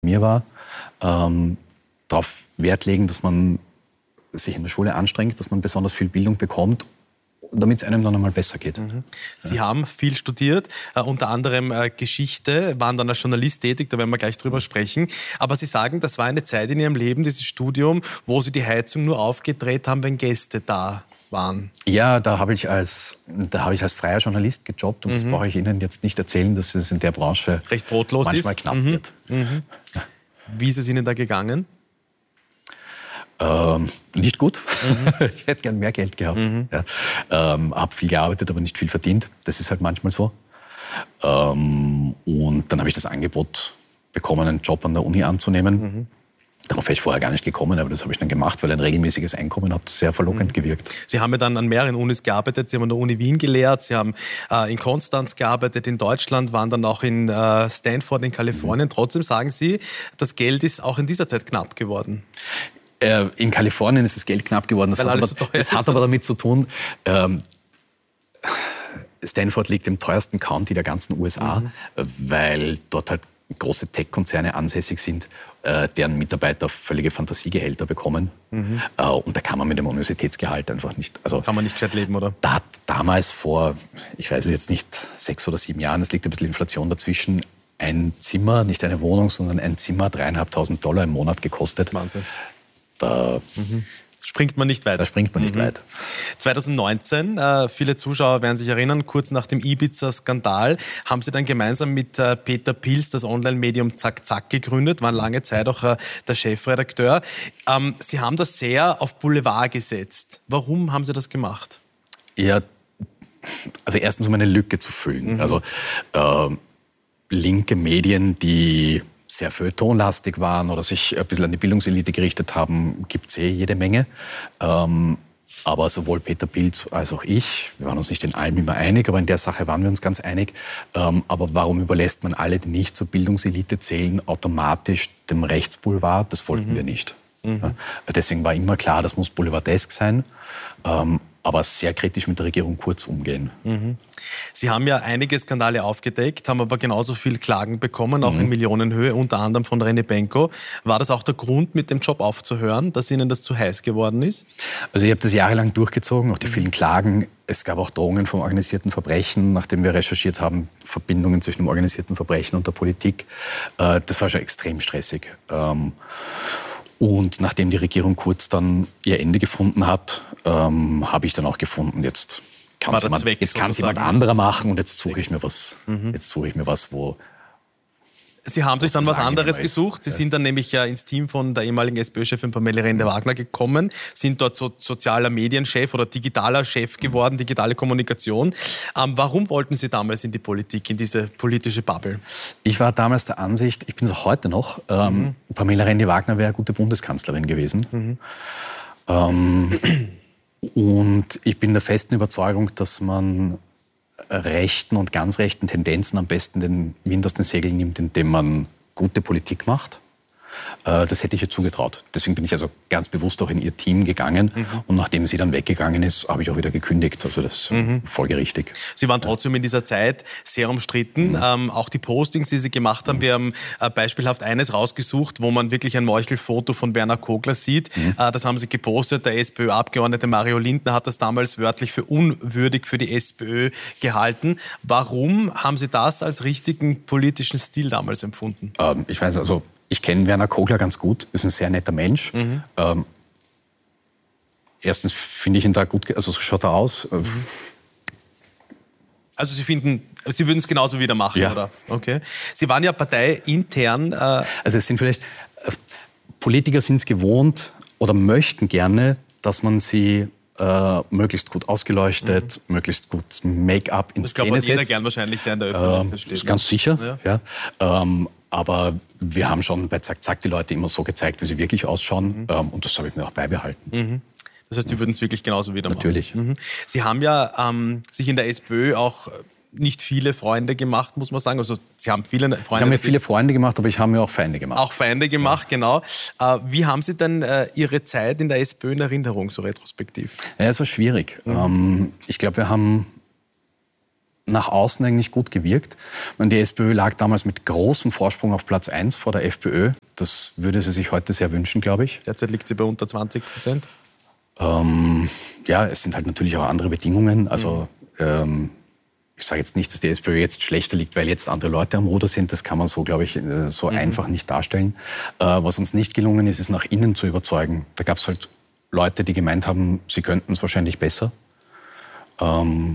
mir war, darauf Wert legen, dass man sich in der Schule anstrengt, dass man besonders viel Bildung bekommt, damit es einem dann einmal besser geht. Sie haben viel studiert, unter anderem Geschichte, waren dann als Journalist tätig, da werden wir gleich drüber sprechen. Aber Sie sagen, das war eine Zeit in Ihrem Leben, dieses Studium, wo Sie die Heizung nur aufgedreht haben, wenn Gäste da waren. Ja, da habe ich als freier Journalist gejobbt und das brauche ich Ihnen jetzt nicht erzählen, dass es in der Branche recht brotlos manchmal ist. knapp wird. Wie ist es Ihnen da gegangen? Nicht gut. Ich hätte gern mehr Geld gehabt. Ja. Habe viel gearbeitet, aber nicht viel verdient. Das ist halt manchmal so. Und dann habe ich das Angebot bekommen, einen Job an der Uni anzunehmen. Darauf wäre ich vorher gar nicht gekommen, aber das habe ich dann gemacht, weil ein regelmäßiges Einkommen hat sehr verlockend gewirkt. Sie haben ja dann an mehreren Unis gearbeitet. Sie haben an der Uni Wien gelehrt, Sie haben in Konstanz gearbeitet, in Deutschland, waren dann auch in Stanford in Kalifornien. Trotzdem sagen Sie, das Geld ist auch in dieser Zeit knapp geworden. In Kalifornien ist das Geld knapp geworden. Das hat aber damit zu tun, Stanford liegt im teuersten County der ganzen USA, weil dort halt große Tech-Konzerne ansässig sind, deren Mitarbeiter völlige Fantasiegehälter bekommen. Und da kann man mit dem Universitätsgehalt einfach nicht... Also, kann man nicht gescheit leben, oder? Damals vor, ich weiß es jetzt nicht, 6 oder 7 Jahren, es liegt ein bisschen Inflation dazwischen, ein Zimmer, nicht eine Wohnung, sondern ein Zimmer, $3.500 im Monat gekostet. Wahnsinn. Da springt man nicht weit. Da springt man nicht weit. 2019, viele Zuschauer werden sich erinnern, kurz nach dem Ibiza-Skandal haben Sie dann gemeinsam mit Peter Pilz das Online-Medium Zack Zack gegründet, waren lange Zeit auch der Chefredakteur. Sie haben das sehr auf Boulevard gesetzt. Warum haben Sie das gemacht? Ja, also erstens, um eine Lücke zu füllen. Also linke Medien, die sehr feuilletonlastig waren oder sich ein bisschen an die Bildungselite gerichtet haben, gibt es jede Menge. Aber sowohl Peter Pilz als auch ich, wir waren uns nicht in allem immer einig, aber in der Sache waren wir uns ganz einig. Aber warum überlässt man alle, die nicht zur Bildungselite zählen, automatisch dem Rechtsboulevard? Das wollten wir nicht. Ja, deswegen war immer klar, das muss boulevardesk sein, aber sehr kritisch mit der Regierung Kurz umgehen. Sie haben ja einige Skandale aufgedeckt, haben aber genauso viel Klagen bekommen, auch in Millionenhöhe, unter anderem von René Benko. War das auch der Grund, mit dem Job aufzuhören, dass Ihnen das zu heiß geworden ist? Also ich habe das jahrelang durchgezogen, auch die vielen Klagen. Es gab auch Drohungen vom organisierten Verbrechen, nachdem wir recherchiert haben, Verbindungen zwischen dem organisierten Verbrechen und der Politik. Das war schon extrem stressig. Und nachdem die Regierung Kurz dann ihr Ende gefunden hat, habe ich dann auch gefunden, jetzt kann es jemand anderer machen und jetzt suche ich mir was. Jetzt suche ich mir was, wo... Sie haben sich dann was anderes gesucht. Sie sind dann nämlich ins Team von der ehemaligen SPÖ-Chefin Pamela Rendi-Wagner gekommen, sind dort sozialer Medienchef oder digitaler Chef geworden, digitale Kommunikation. Warum wollten Sie damals in die Politik, in diese politische Bubble? Ich war damals der Ansicht, ich bin es auch heute noch, Pamela Rendi-Wagner wäre eine gute Bundeskanzlerin gewesen. Und ich bin der festen Überzeugung, dass man rechten und ganz rechten Tendenzen am besten den Wind aus den Segeln nimmt, indem man gute Politik macht. Das hätte ich ihr zugetraut. Deswegen bin ich also ganz bewusst auch in ihr Team gegangen. Und nachdem sie dann weggegangen ist, habe ich auch wieder gekündigt. Also das ist folgerichtig. Sie waren trotzdem in dieser Zeit sehr umstritten. Auch die Postings, die Sie gemacht haben, wir haben beispielhaft eines rausgesucht, wo man wirklich ein Meuchelfoto von Werner Kogler sieht. Das haben Sie gepostet. Der SPÖ-Abgeordnete Mario Lindner hat das damals wörtlich für unwürdig für die SPÖ gehalten. Warum haben Sie das als richtigen politischen Stil damals empfunden? Ich weiß also, ich kenne Werner Kogler ganz gut, ist ein sehr netter Mensch. Erstens finde ich ihn da gut, also so schaut er aus. Also Sie würden es genauso wieder machen, ja. Oder? Okay. Sie waren ja parteiintern. Also es sind vielleicht, Politiker sind es gewohnt oder möchten gerne, dass man sie möglichst gut ausgeleuchtet, möglichst gut Make-up in Szene setzt. Das glaubt jeder gern wahrscheinlich, der in der Öffentlichkeit steht. Das ist ganz sicher, ja. Aber wir haben schon bei Zack Zack die Leute immer so gezeigt, wie sie wirklich ausschauen. Und das habe ich mir auch beibehalten. Das heißt, Sie würden es wirklich genauso wieder machen? Natürlich. Sie haben ja sich in der SPÖ auch nicht viele Freunde gemacht, muss man sagen. Also Sie haben viele Freunde. Ich habe mir viele Freunde gemacht, aber ich habe mir auch Feinde gemacht. Auch Feinde gemacht, genau. Wie haben Sie denn Ihre Zeit in der SPÖ in Erinnerung, so retrospektiv? Ja, es war schwierig. Ich glaube, wir haben nach außen eigentlich gut gewirkt. Die SPÖ lag damals mit großem Vorsprung auf Platz 1 vor der FPÖ. Das würde sie sich heute sehr wünschen, glaube ich. Derzeit liegt sie bei unter 20%. Ja, es sind halt natürlich auch andere Bedingungen. Also ich sage jetzt nicht, dass die SPÖ jetzt schlechter liegt, weil jetzt andere Leute am Ruder sind. Das kann man so, glaube ich, so einfach nicht darstellen. Was uns nicht gelungen ist, ist nach innen zu überzeugen. Da gab es halt Leute, die gemeint haben, sie könnten es wahrscheinlich besser. Und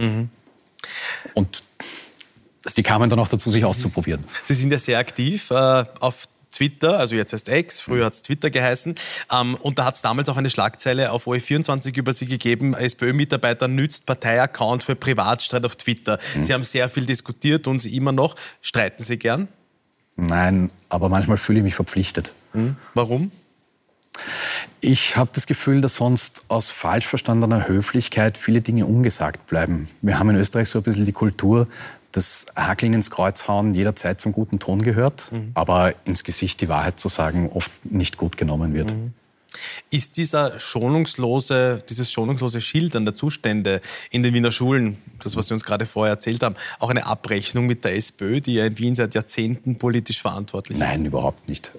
die kamen dann auch dazu, sich auszuprobieren. Sie sind ja sehr aktiv auf Twitter, also jetzt heißt X, früher hat es Twitter geheißen. Und da hat es damals auch eine Schlagzeile auf OE24 über Sie gegeben, SPÖ-Mitarbeiter nützt Parteiaccount für Privatstreit auf Twitter. Sie haben sehr viel diskutiert, tun Sie immer noch. Streiten Sie gern? Nein, aber manchmal fühle ich mich verpflichtet. Warum? Ich habe das Gefühl, dass sonst aus falsch verstandener Höflichkeit viele Dinge ungesagt bleiben. Wir haben in Österreich so ein bisschen die Kultur, dass Hackeln ins Kreuz hauen jederzeit zum guten Ton gehört, aber ins Gesicht die Wahrheit zu sagen oft nicht gut genommen wird. Ist dieses schonungslose Schildern der Zustände in den Wiener Schulen, das, was Sie uns gerade vorher erzählt haben, auch eine Abrechnung mit der SPÖ, die ja in Wien seit Jahrzehnten politisch verantwortlich ist? Nein, überhaupt nicht.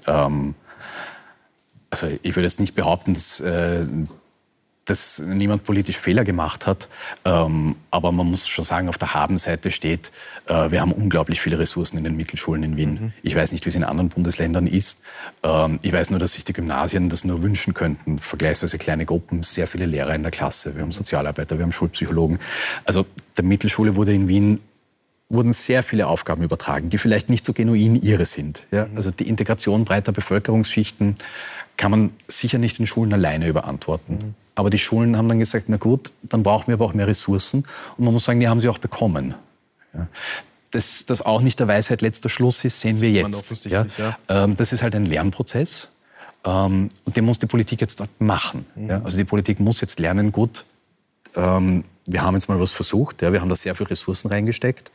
Also ich würde jetzt nicht behaupten, dass niemand politisch Fehler gemacht hat. Aber man muss schon sagen, auf der Habenseite steht, wir haben unglaublich viele Ressourcen in den Mittelschulen in Wien. Ich weiß nicht, wie es in anderen Bundesländern ist. Ich weiß nur, dass sich die Gymnasien das nur wünschen könnten. Vergleichsweise kleine Gruppen, sehr viele Lehrer in der Klasse. Wir haben Sozialarbeiter, wir haben Schulpsychologen. Also der Mittelschule wurden sehr viele Aufgaben übertragen, die vielleicht nicht so genuin ihre sind. Ja? Also die Integration breiter Bevölkerungsschichten kann man sicher nicht in Schulen alleine überantworten. Aber die Schulen haben dann gesagt, na gut, dann brauchen wir aber auch mehr Ressourcen. Und man muss sagen, die haben sie auch bekommen. Ja. Dass das auch nicht der Weisheit letzter Schluss ist, sehen wir jetzt. Ja. Das ist halt ein Lernprozess. Und den muss die Politik jetzt halt machen. Ja. Also die Politik muss jetzt lernen, gut, wir haben jetzt mal was versucht, ja, wir haben da sehr viel Ressourcen reingesteckt.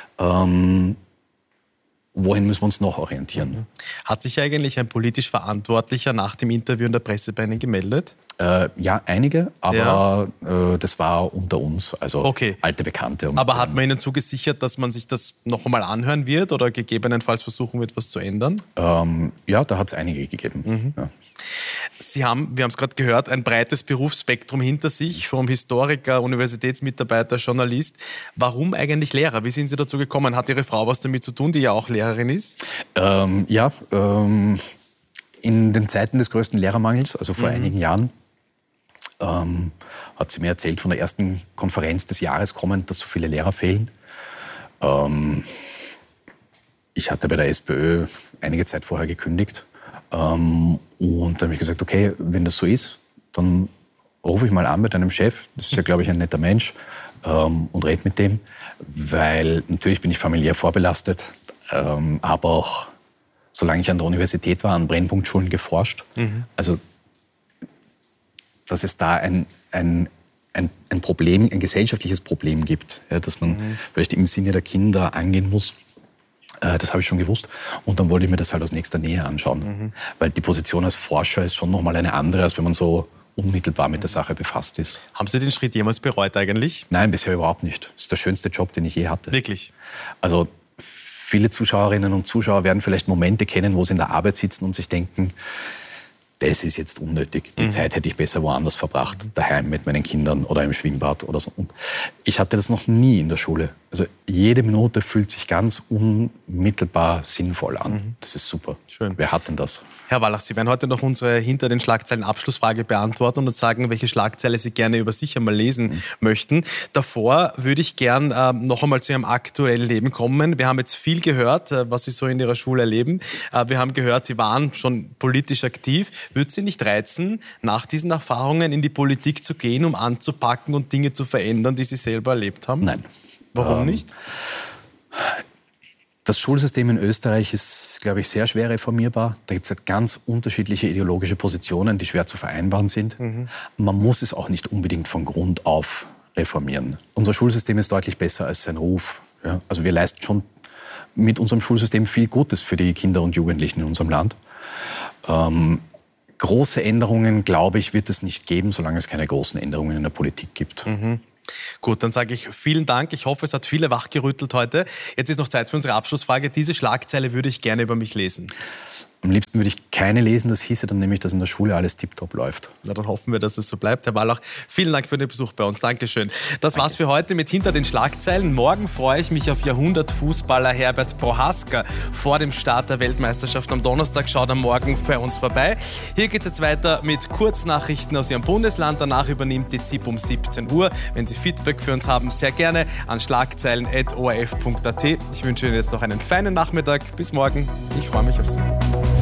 Wohin müssen wir uns noch orientieren? Hat sich eigentlich ein politisch Verantwortlicher nach dem Interview in der Presse bei Ihnen gemeldet? Ja, einige, aber das war unter uns, also alte Bekannte. Aber hat man Ihnen zugesichert, dass man sich das noch einmal anhören wird oder gegebenenfalls versuchen wird, was zu ändern? Ja, da hat es einige gegeben. Ja. Sie haben, wir haben es gerade gehört, ein breites Berufsspektrum hinter sich, vom Historiker, Universitätsmitarbeiter, Journalist. Warum eigentlich Lehrer? Wie sind Sie dazu gekommen? Hat Ihre Frau was damit zu tun, die ja auch Lehrerin ist? In den Zeiten des größten Lehrermangels, also vor einigen Jahren, hat sie mir erzählt, von der ersten Konferenz des Jahres kommend, dass so viele Lehrer fehlen. Ich hatte bei der SPÖ einige Zeit vorher gekündigt. Und dann habe ich gesagt, okay, wenn das so ist, dann rufe ich mal an mit einem Chef, das ist ja, glaube ich, ein netter Mensch, und rede mit dem, weil natürlich bin ich familiär vorbelastet, aber auch, solange ich an der Universität war, an Brennpunktschulen geforscht. Also, dass es da ein Problem, ein gesellschaftliches Problem gibt, ja, das man vielleicht im Sinne der Kinder angehen muss. Das habe ich schon gewusst. Und dann wollte ich mir das halt aus nächster Nähe anschauen. Weil die Position als Forscher ist schon nochmal eine andere, als wenn man so unmittelbar mit der Sache befasst ist. Haben Sie den Schritt jemals bereut eigentlich? Nein, bisher überhaupt nicht. Das ist der schönste Job, den ich je hatte. Wirklich? Also viele Zuschauerinnen und Zuschauer werden vielleicht Momente kennen, wo sie in der Arbeit sitzen und sich denken, das ist jetzt unnötig. Die Zeit hätte ich besser woanders verbracht, daheim mit meinen Kindern oder im Schwimmbad oder so. Und ich hatte das noch nie in der Schule. Also jede Minute fühlt sich ganz unmittelbar sinnvoll an. Das ist super. Schön. Wer hat denn das? Herr Wallach, Sie werden heute noch unsere hinter den Schlagzeilen Abschlussfrage beantworten und uns sagen, welche Schlagzeile Sie gerne über sich einmal lesen möchten. Davor würde ich gern noch einmal zu Ihrem aktuellen Leben kommen. Wir haben jetzt viel gehört, was Sie so in Ihrer Schule erleben. Wir haben gehört, Sie waren schon politisch aktiv. Würde Sie nicht reizen, nach diesen Erfahrungen in die Politik zu gehen, um anzupacken und Dinge zu verändern, die Sie selber erlebt haben? Nein. Warum nicht? Das Schulsystem in Österreich ist, glaube ich, sehr schwer reformierbar. Da gibt es halt ganz unterschiedliche ideologische Positionen, die schwer zu vereinbaren sind. Man muss es auch nicht unbedingt von Grund auf reformieren. Unser Schulsystem ist deutlich besser als sein Ruf. Ja? Also wir leisten schon mit unserem Schulsystem viel Gutes für die Kinder und Jugendlichen in unserem Land. Große Änderungen, glaube ich, wird es nicht geben, solange es keine großen Änderungen in der Politik gibt. Gut, dann sage ich vielen Dank. Ich hoffe, es hat viele wachgerüttelt heute. Jetzt ist noch Zeit für unsere Abschlussfrage. Diese Schlagzeile würde ich gerne über mich lesen. Am liebsten würde ich keine lesen, das hieße dann nämlich, dass in der Schule alles tiptop läuft. Na, dann hoffen wir, dass es so bleibt. Herr Wallach, vielen Dank für den Besuch bei uns. Dankeschön. Das war's für heute mit Hinter den Schlagzeilen. Morgen freue ich mich auf Jahrhundertfußballer Herbert Prohaska. Vor dem Start der Weltmeisterschaft am Donnerstag schaut er morgen für uns vorbei. Hier geht's jetzt weiter mit Kurznachrichten aus Ihrem Bundesland. Danach übernimmt die ZIP um 17 Uhr. Wenn Sie Feedback für uns haben, sehr gerne an schlagzeilen@orf.at. Ich wünsche Ihnen jetzt noch einen feinen Nachmittag. Bis morgen. Ich freue mich auf Sie.